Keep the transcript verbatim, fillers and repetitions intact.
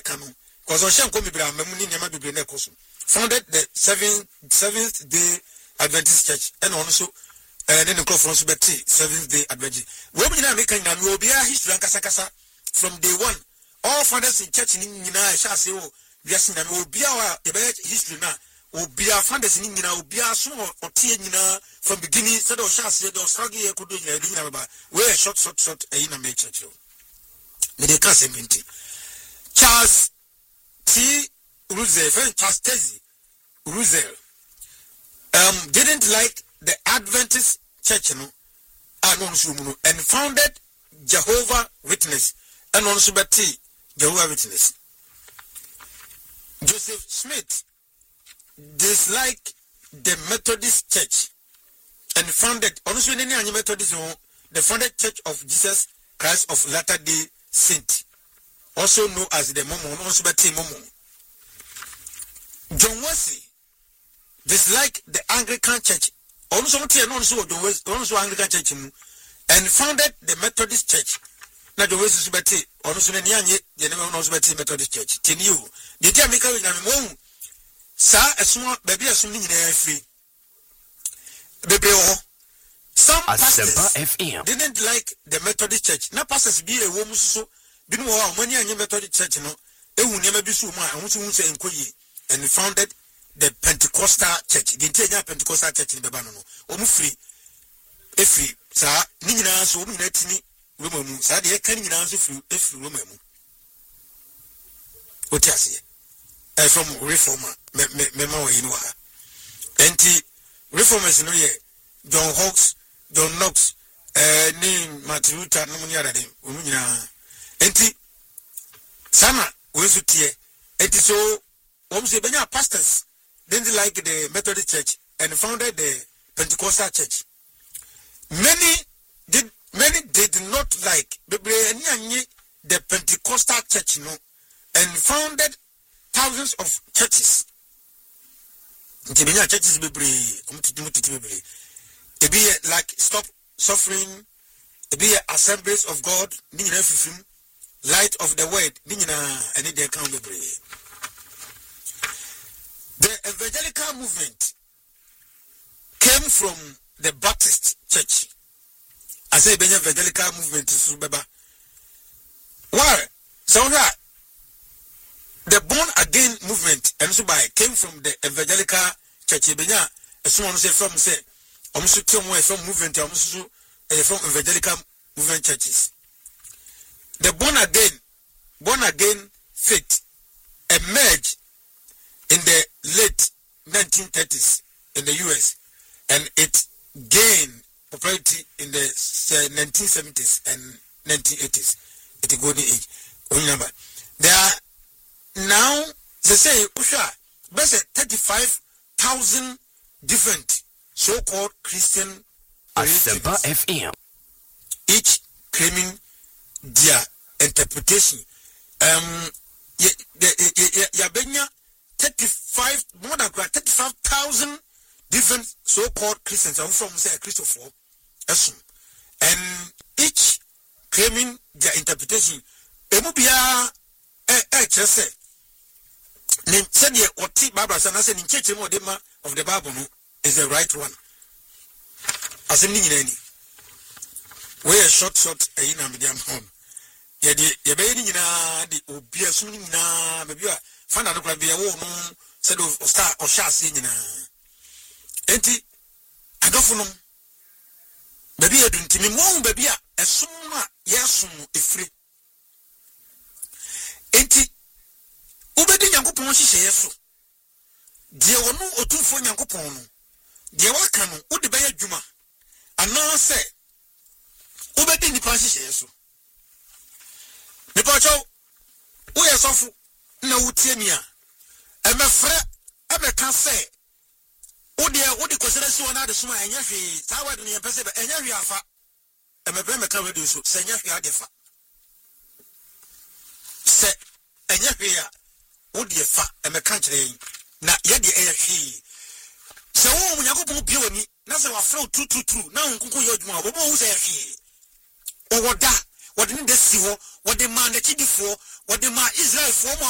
eka no cause ohye nko bibira mamu ni nyama bibira na ekoso founded the seventh seventh day Adventist church and also eh ne nkrofo so beti seventh day Adventist we bi na make nyame obi a history ankasa kasa from day one all fathers in church ni nyina sha se wo biase na obi a e be history na obi a fathers ni nyina obi a so otie nyina from beginning said o sha se do struggle e kodo nyina di nyina ba we short short short e na make church me dey can say minti Charles T Russell friend Charles Tezi Russell um didn't like the Adventist church no and founded Jehovah Witness and also Betty Jehovah Witness. Joseph Smith disliked the Methodist Church and founded also any Methodist the founded Church of Jesus Christ of Latter-day Saints, also known as the Mormon, also Betty Mormon. John Wesley disliked the Anglican Church, also also Anglican Church, and founded the Methodist Church. Na the Wesley Betty, also the Nyanye, the name also Betty Methodist Church. Tin you, the dear Mika Yamon, Sa a small baby assuming in air free. Baby, some pastors didn't like the Methodist Church. Na pastors be a woman so, didn't know many a Methodist Church, no, they will never be so much, and who say and founded the Pentecostal church, the entire Pentecostal church in the Banano. Omu free, a free, sir, Nina, so Netini, Romamu, sir, the Kenny answer free, if Romamu. What you say? I from reformer, Memo in Waha. Anti reformers no ye, John Hawks, John Knox, eh, name Martin Luther, no Munyara, Umina. Anti Sama, Wesutie, it is so, almost a pastors. Didn't like the Methodist Church and founded the Pentecostal Church. Many did many did not like the Pentecostal Church, no, and founded thousands of churches. Churches be like Stop Suffering, be Assemblies of God, Light of the Word, and they can't be. The evangelical movement came from the Baptist Church. I say the evangelical movement is Baba. Why? So that the born again movement and so by came from the evangelical church. Benya, someone say from say, almost two more from movement, almost from evangelical movement churches. The born again, born again faith emerged in the late nineteen thirties in the U S and it gained popularity in the nineteen seventies and nineteen eighties. It's a golden age. Remember, there are now they say Usha, best thirty-five thousand different so-called Christian F M, each claiming their interpretation. Um, Yabenya. thirty-five, more than thirty-five thousand different so-called Christians are from say Christopher, and each claiming their interpretation. Emubia eh just say, said ye or T Barbara and I said in church of the Bible is the right one. As in any way a short short a in a medium home. Ye the baby in the obia soon na maybe Fana no kwa bia wo no said of star or sha se nyina enti adofo no baby aduntimi mo baby a esom a yesom efire enti ubedi nyankopon hihye yeso die wono otumfo nyankopon no die waka no udi baya adwuma ana se ubedi nipa hihye yeso nipa cho wo yesofo na wutie mi a emefre ebeka se odi odi kosere si wona de suma enya hwe sa wade ne pese be enya hwe afa emebe meka we de so se enya hwe adefa se enya hwe a odi efa emeka kire na ye de enya hwe se wo mu yakopon bia wani na se wa flow true true true na nkunku ye adwuma obo wo se hwe o woda wode ne de si ho wode ma na chidifo wode ma Israel fo